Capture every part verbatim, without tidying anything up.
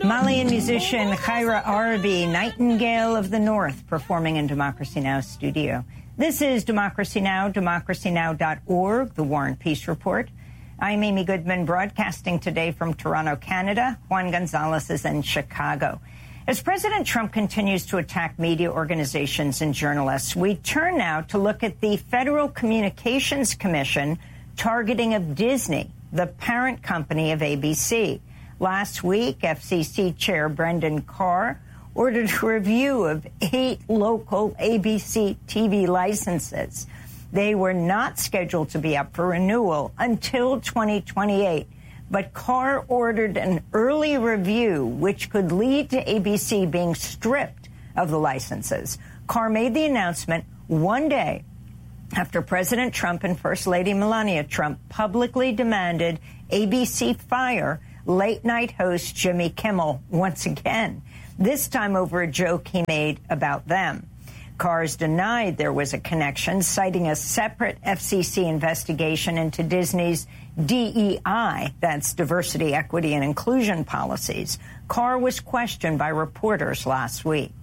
Malian musician Khaira Arabi, Nightingale of the North, performing in Democracy Now! Studio. This is Democracy Now!, democracy now dot org, the War and Peace Report. I'm Amy Goodman, broadcasting today from Toronto, Canada. Juan Gonzalez is in Chicago. As President Trump continues to attack media organizations and journalists, we turn now to look at the Federal Communications Commission targeting of Disney, the parent company of A B C. Last week, F C C Chair Brendan Carr ordered a review of eight local A B C T V licenses. They were not scheduled to be up for renewal until twenty twenty-eight. But Carr ordered an early review, which could lead to A B C being stripped of the licenses. Carr made the announcement one day after President Trump and First Lady Melania Trump publicly demanded A B C fire late-night host Jimmy Kimmel once again, this time over a joke he made about them. Carr's denied there was a connection, citing a separate F C C investigation into Disney's D E I, that's diversity, equity, and inclusion policies. Carr was questioned by reporters last week.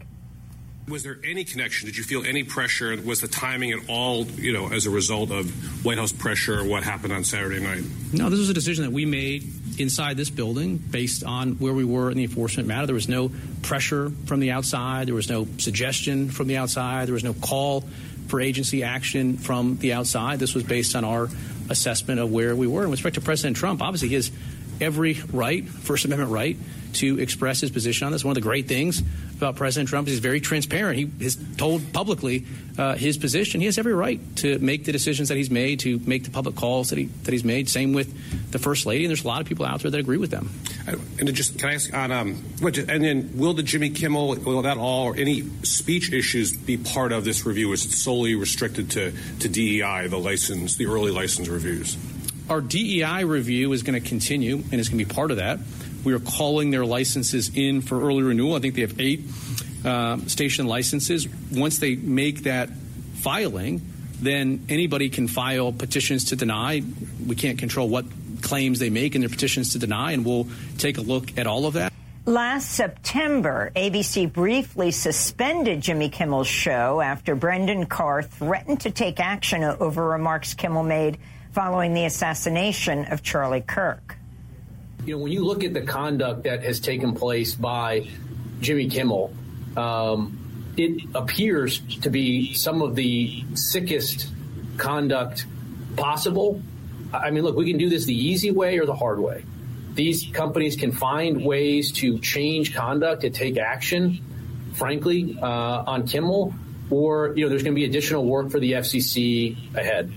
Was there any connection? Did you feel any pressure? Was the timing at all, you know, as a result of White House pressure or what happened on Saturday night? No, this was a decision that we made inside this building based on where we were in the enforcement matter. There was no pressure from the outside. There was no suggestion from the outside. There was no call for agency action from the outside. This was based on our assessment of where we were. And with respect to President Trump, obviously he has every right, First Amendment right, to express his position on this. One of the great things about President Trump is he's very transparent. He has told publicly uh, his position. He has every right to make the decisions that he's made, to make the public calls that he that he's made. Same with the First Lady, and there's a lot of people out there that agree with them. And to just can I ask on um, what, and then will the Jimmy Kimmel, will that all or any speech issues be part of this review? Is it solely restricted to to D E I, the license, the early license reviews? Our D E I review is going to continue, and it's going to be part of that. We are calling their licenses in for early renewal. I think they have eight uh, station licenses. Once they make that filing, then anybody can file petitions to deny. We can't control what claims they make in their petitions to deny, and we'll take a look at all of that. Last September, A B C briefly suspended Jimmy Kimmel's show after Brendan Carr threatened to take action over remarks Kimmel made following the assassination of Charlie Kirk. You know, when you look at the conduct that has taken place by Jimmy Kimmel, um, it appears to be some of the sickest conduct possible. I mean, look, we can do this the easy way or the hard way. These companies can find ways to change conduct, to take action, frankly, uh, on Kimmel, or, you know, there's going to be additional work for the F C C ahead.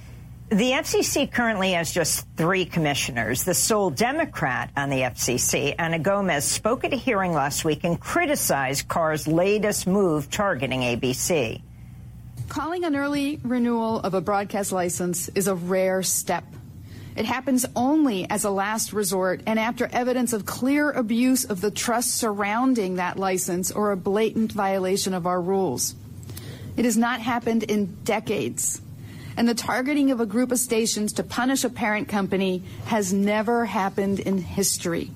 The F C C currently has just three commissioners. The sole Democrat on the F C C, Ana Gomez, spoke at a hearing last week and criticized Carr's latest move targeting A B C. Calling an early renewal of a broadcast license is a rare step. It happens only as a last resort and after evidence of clear abuse of the trust surrounding that license or a blatant violation of our rules. It has not happened in decades. And the targeting of a group of stations to punish a parent company has never happened in history.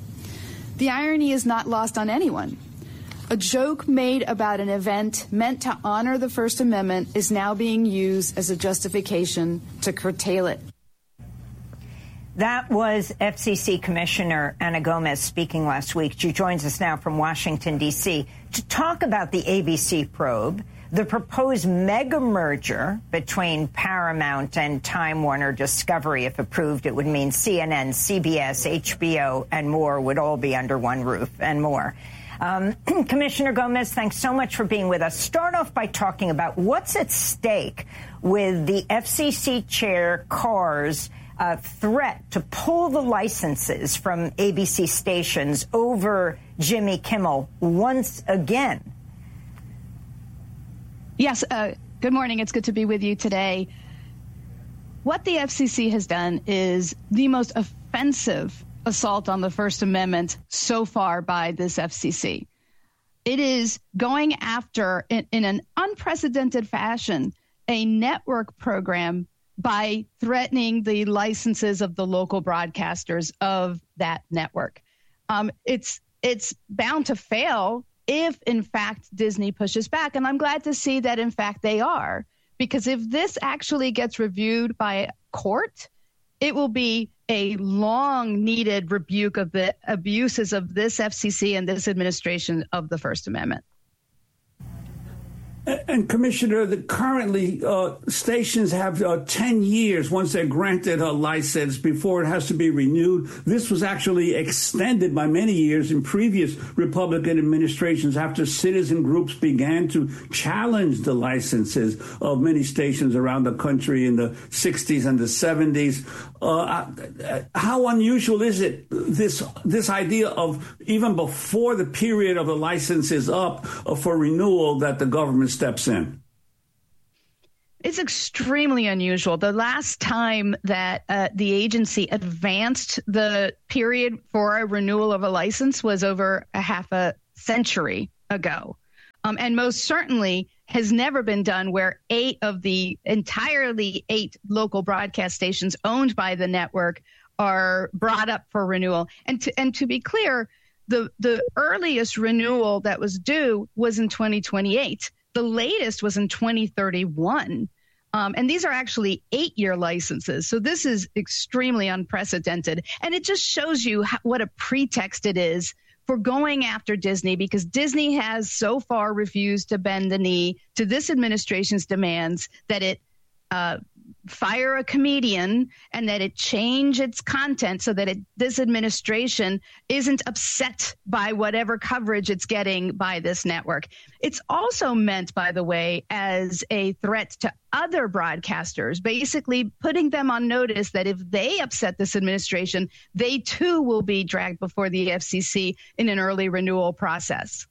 The irony is not lost on anyone. A joke made about an event meant to honor the First Amendment is now being used as a justification to curtail it. That was F C C Commissioner Ana Gomez speaking last week. She joins us now from Washington, D C to talk about the A B C probe, the proposed mega merger between Paramount and Time Warner Discovery. If approved, it would mean C N N, C B S, H B O, and more would all be under one roof and more. Um, Commissioner Gomez, thanks so much for being with us. Start off by talking about what's at stake with the F C C Chair Carr's uh, threat to pull the licenses from A B C stations over Jimmy Kimmel once again. Yes, uh, good morning. It's good to be with you today. What the F C C has done is the most offensive assault on the First Amendment so far by this F C C. It is going after, in, in an unprecedented fashion, a network program by threatening the licenses of the local broadcasters of that network. Um, it's it's bound to fail if, in fact, Disney pushes back. And I'm glad to see that, in fact, they are. Because if this actually gets reviewed by court, it will be a long-needed rebuke of the abuses of this F C C and this administration of the First Amendment. And, Commissioner, the currently uh, stations have uh, ten years once they're granted a license before it has to be renewed. This was actually extended by many years in previous Republican administrations after citizen groups began to challenge the licenses of many stations around the country in the sixties and the seventies. Uh, how unusual is it, this this idea of even before the period of the license is up uh, for renewal that the government steps in? It's extremely unusual. The last time that uh, the agency advanced the period for a renewal of a license was over a half a century ago. Um, and most certainly has never been done where eight of the entirely eight local broadcast stations owned by the network are brought up for renewal. And to, and to be clear, the, the earliest renewal that was due was in twenty twenty-eight. The latest was in twenty thirty-one. Um, and these are actually eight-year licenses. So this is extremely unprecedented. And it just shows you how, what a pretext it is for going after Disney, because Disney has so far refused to bend the knee to this administration's demands that it uh, fire a comedian and that it change its content so that it, this administration isn't upset by whatever coverage it's getting by this network. It's also meant, by the way, as a threat to other broadcasters, basically putting them on notice that if they upset this administration, they too will be dragged before the F C C in an early renewal process.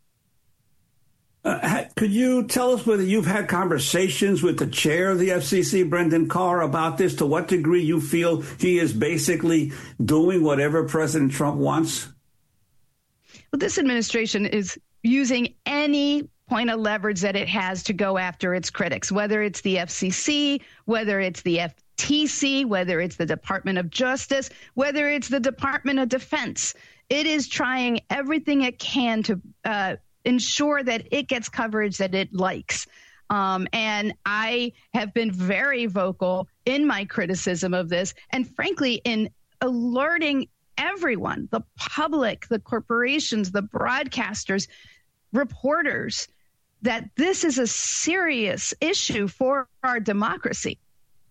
Uh, could you tell us whether you've had conversations with the chair of the F C C, Brendan Carr, about this? To what degree you feel he is basically doing whatever President Trump wants? Well, this administration is using any point of leverage that it has to go after its critics, whether it's the F C C, whether it's the F T C, whether it's the Department of Justice, whether it's the Department of Defense. It is trying everything it can to uh, ensure that it gets coverage that it likes. Um, and I have been very vocal in my criticism of this, and frankly, in alerting everyone, the public, the corporations, the broadcasters, reporters, that this is a serious issue for our democracy.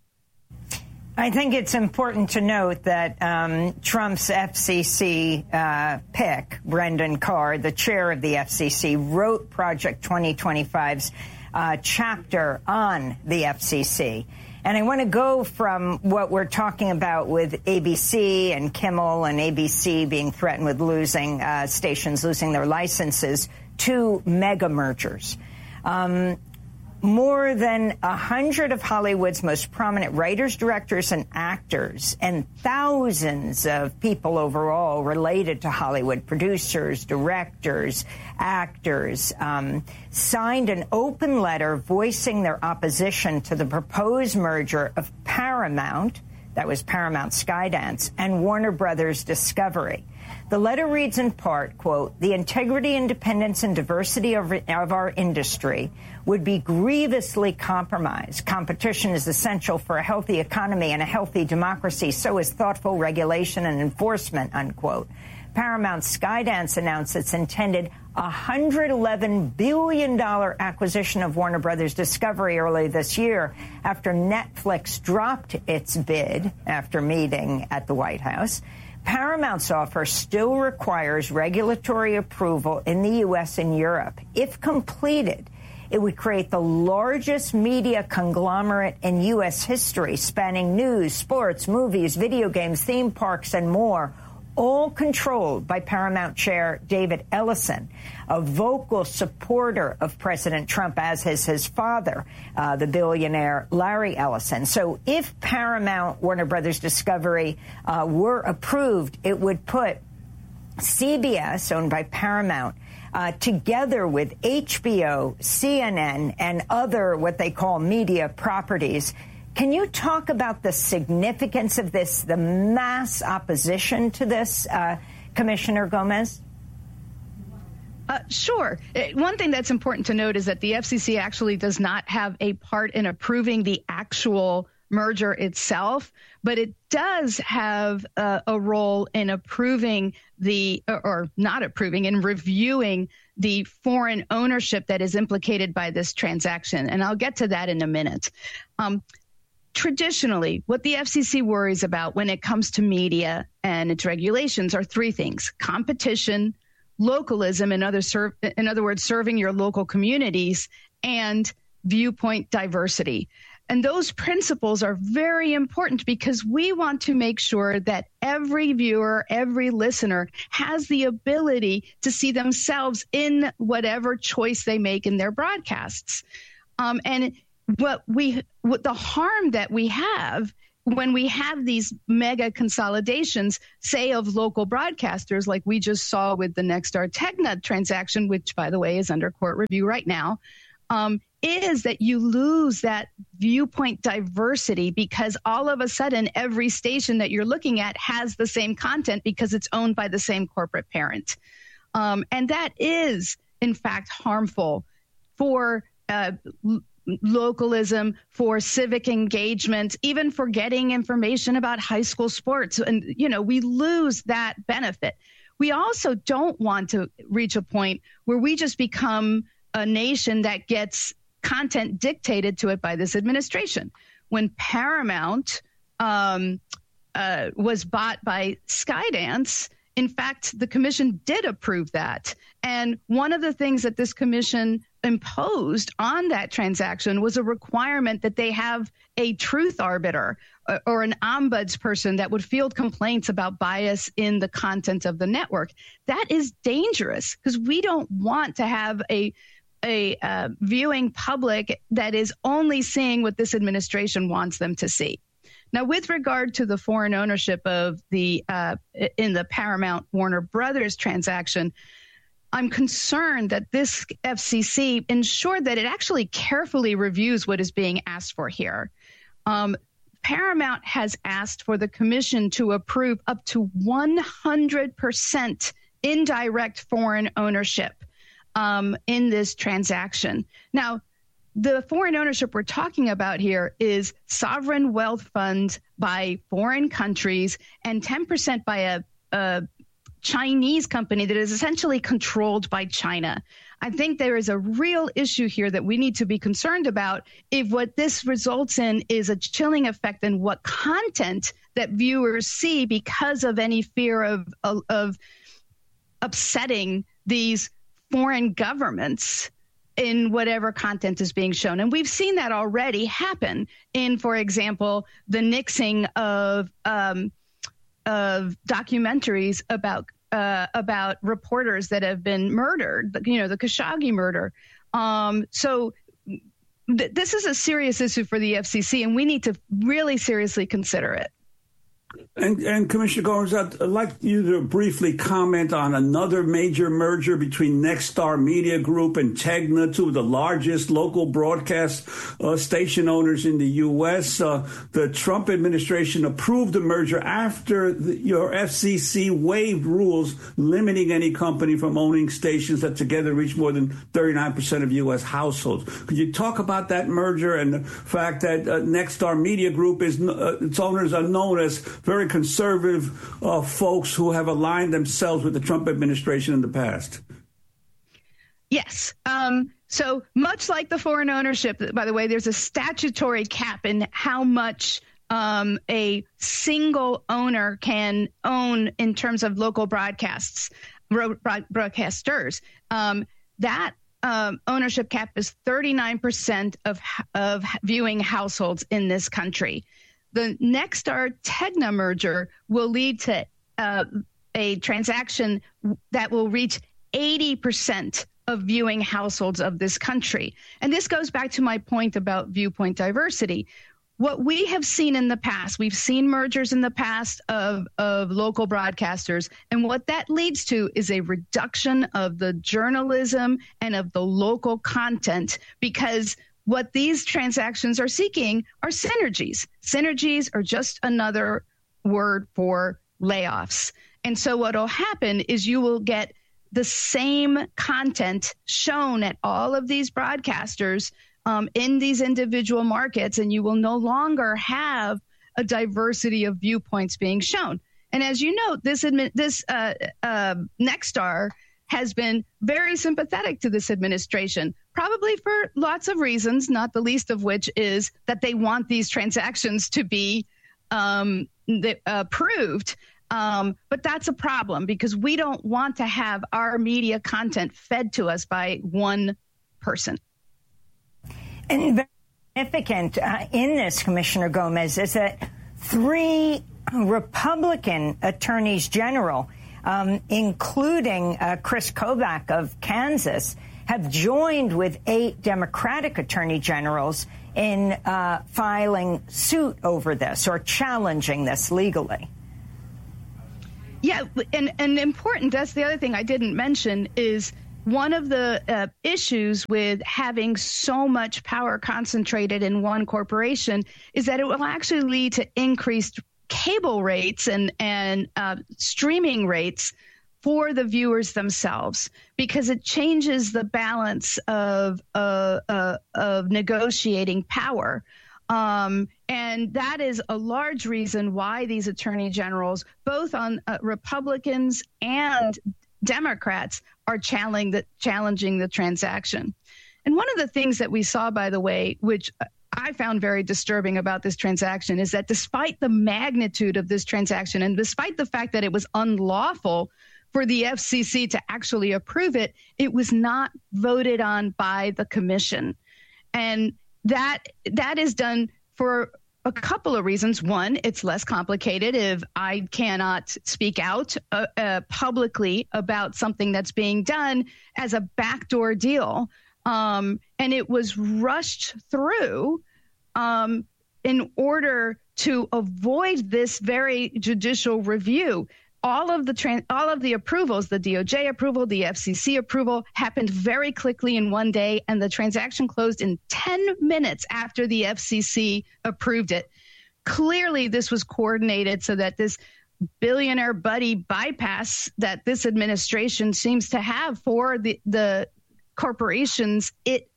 I think it's important to note that um, Trump's F C C uh, pick, Brendan Carr, the chair of the F C C, wrote Project twenty twenty-five's uh, chapter on the F C C. And I want to go from what we're talking about with A B C and Kimmel and A B C being threatened with losing uh, stations, losing their licenses, to mega mergers. Um, More than a hundred of Hollywood's most prominent writers, directors, and actors, and thousands of people overall related to Hollywood, producers, directors, actors, um, signed an open letter voicing their opposition to the proposed merger of Paramount, that was Paramount Skydance, and Warner Brothers Discovery. The letter reads in part, quote, "The integrity, independence, and diversity of, of our industry would be grievously compromised. Competition is essential for a healthy economy and a healthy democracy. So is thoughtful regulation and enforcement," unquote. Paramount Skydance announced its intended one hundred eleven billion dollars acquisition of Warner Brothers Discovery early this year after Netflix dropped its bid after meeting at the White House. Paramount's offer still requires regulatory approval in the U S and Europe. If completed, it would create the largest media conglomerate in U S history, spanning news, sports, movies, video games, theme parks, and more, all controlled by Paramount Chair David Ellison, a vocal supporter of President Trump, as is his father, uh, the billionaire Larry Ellison. So if Paramount Warner Brothers Discovery uh, were approved, it would put C B S, owned by Paramount, uh, together with H B O, C N N, and other what they call media properties. Can you talk about the significance of this, the mass opposition to this, uh, Commissioner Gomez? Uh, sure. One thing that's important to note is that the F C C actually does not have a part in approving the actual merger itself, but it does have uh, a role in approving the, or, or not approving, in reviewing the foreign ownership that is implicated by this transaction. And I'll get to that in a minute. Um, traditionally, what the F C C worries about when it comes to media and its regulations are three things: competition, localism, in other, serv- in other words, serving your local communities, and viewpoint diversity. And those principles are very important because we want to make sure that every viewer, every listener has the ability to see themselves in whatever choice they make in their broadcasts. Um, and what we, what the harm that we have when we have these mega consolidations, say of local broadcasters, like we just saw with the Nexstar Tegna transaction, which, by the way, is under court review right now, um, is that you lose that viewpoint diversity because all of a sudden every station that you're looking at has the same content because it's owned by the same corporate parent. Um, and that is, in fact, harmful for uh, l- localism, for civic engagement, even for getting information about high school sports. And, you know, we lose that benefit. We also don't want to reach a point where we just become a nation that gets content dictated to it by this administration. When Paramount um, uh, was bought by Skydance, in fact, the commission did approve that. And one of the things that this commission imposed on that transaction was a requirement that they have a truth arbiter or, or an ombuds person that would field complaints about bias in the content of the network. That is dangerous because we don't want to have a a uh, viewing public that is only seeing what this administration wants them to see. Now, with regard to the foreign ownership of the uh, in the Paramount Warner Brothers transaction, I'm concerned that this F C C ensured that it actually carefully reviews what is being asked for here. Um, Paramount has asked for the commission to approve up to one hundred percent indirect foreign ownership Um, in this transaction. Now, the foreign ownership we're talking about here is sovereign wealth funds by foreign countries and ten percent by a, a Chinese company that is essentially controlled by China. I think there is a real issue here that we need to be concerned about if what this results in is a chilling effect in what content that viewers see because of any fear of, of, of upsetting these foreign governments in whatever content is being shown. And we've seen that already happen in, for example, the nixing of um, of documentaries about uh, about reporters that have been murdered, you know, the Khashoggi murder. Um, so th- this is a serious issue for the F C C, and we need to really seriously consider it. And, and Commissioner Goins, I'd like you to briefly comment on another major merger between Nexstar Media Group and Tegna, two of the largest local broadcast uh, station owners in the U S. Uh, the Trump administration approved the merger after the, your F C C waived rules limiting any company from owning stations that together reach more than thirty-nine percent of U S households. Could you talk about that merger and the fact that uh, Nexstar Media Group, is uh, its owners are known as very conservative uh, folks who have aligned themselves with the Trump administration in the past? Yes. Um, so much like the foreign ownership, by the way, there's a statutory cap in how much um, a single owner can own in terms of local broadcasts, broadcasters. Um, that um, ownership cap is thirty-nine percent of, of viewing households in this country. The Nexstar Tegna merger will lead to uh, a transaction that will reach eighty percent of viewing households of this country. And this goes back to my point about viewpoint diversity. What we have seen in the past, we've seen mergers in the past of, of local broadcasters. And what that leads to is a reduction of the journalism and of the local content, because what these transactions are seeking are synergies. Synergies are just another word for layoffs. And so what will happen is you will get the same content shown at all of these broadcasters um, in these individual markets, and you will no longer have a diversity of viewpoints being shown. And as you know, this admi- this uh, uh, Nexstar has been very sympathetic to this administration, probably for lots of reasons, not the least of which is that they want these transactions to be um, the, uh, approved. Um, but that's a problem because we don't want to have our media content fed to us by one person. And very significant uh, in this, Commissioner Gomez, is that three Republican attorneys general, um, including uh, Chris Kobach of Kansas, have joined with eight Democratic attorney generals in uh, filing suit over this or challenging this legally. Yeah, and, and important, that's the other thing I didn't mention, is one of the uh, issues with having so much power concentrated in one corporation is that it will actually lead to increased cable rates and, and uh, streaming rates for the viewers themselves, because it changes the balance of, uh, uh, of negotiating power. Um, and that is a large reason why these attorney generals, both on uh, Republicans and Democrats, are challenging the, challenging the transaction. And one of the things that we saw, by the way, which I found very disturbing about this transaction, is that despite the magnitude of this transaction and despite the fact that it was unlawful for the F C C to actually approve it, it was not voted on by the commission. And that that is done for a couple of reasons. One, it's less complicated if I cannot speak out uh, uh, publicly about something that's being done as a backdoor deal. Um, and it was rushed through um, in order to avoid this very judicial review. All of the trans- all of the approvals, the D O J approval, the F C C approval, happened very quickly in one day, and the transaction closed in ten minutes after the F C C approved it. Clearly, this was coordinated so that this billionaire buddy bypass that this administration seems to have for the, the corporations it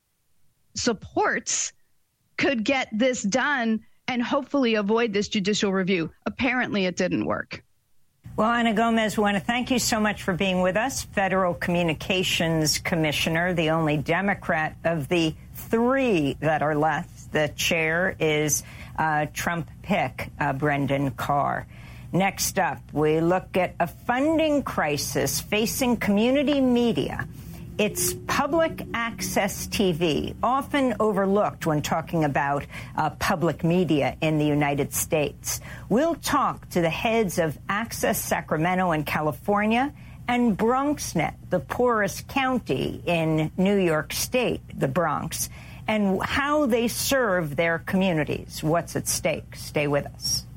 supports could get this done and hopefully avoid this judicial review. Apparently, it didn't work. Well, Ana Gomez, we want to thank you so much for being with us. Federal Communications Commissioner, the only Democrat of the three that are left. The chair is uh, Trump pick, uh, Brendan Carr. Next up, we look at a funding crisis facing community media. It's public access T V, often overlooked when talking about uh, public media in the United States. We'll talk to the heads of Access Sacramento in California and BronxNet, the poorest county in New York State, the Bronx, and how they serve their communities. What's at stake? Stay with us.